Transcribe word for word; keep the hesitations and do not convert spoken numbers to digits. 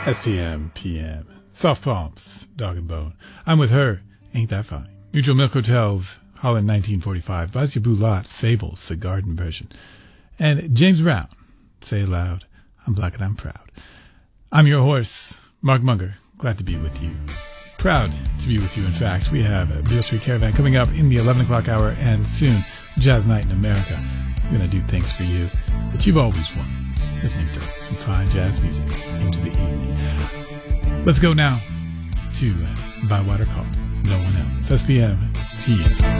S P M, P M. Soft Palms, Dog and Bone. I'm with her. Ain't that fine? Neutral Milk Hotels, Holland nineteen forty-five. Basia Boulat, Fables, the garden version. And James Brown, Say It Loud, I'm Black and I'm Proud. I'm your horse, Mark Munger. Glad to be with you. Proud to be with you, in fact. We have a Beale Street Caravan coming up in the eleven o'clock hour, and soon Jazz Night in America. We're going to do things for you that you've always wanted. Listening to some fine jazz music into the evening. Let's go now to uh, Bywater Call. No one else. S P M, P M.